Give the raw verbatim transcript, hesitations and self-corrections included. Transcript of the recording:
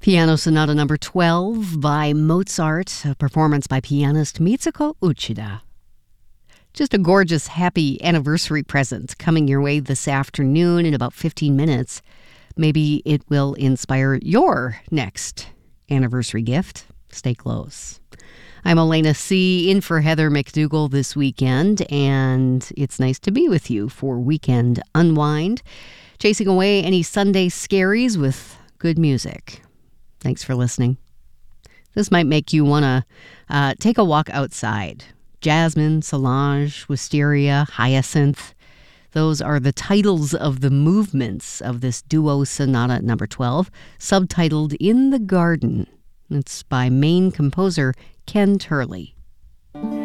Piano Sonata Number twelve by Mozart, a performance by pianist Mitsuko Uchida. Just a gorgeous, happy anniversary present coming your way this afternoon in about fifteen minutes. Maybe it will inspire your next anniversary gift. Stay close. I'm Elena C., in for Heather McDougall this weekend, and it's nice to be with you for Weekend Unwind, chasing away any Sunday scaries with good music. Thanks for listening. This might make you want to uh, take a walk outside. Jasmine, Solange, Wisteria, Hyacinth. Those are the titles of the movements of this duo sonata number twelve, subtitled In the Garden. It's by Maine composer Ken Turley.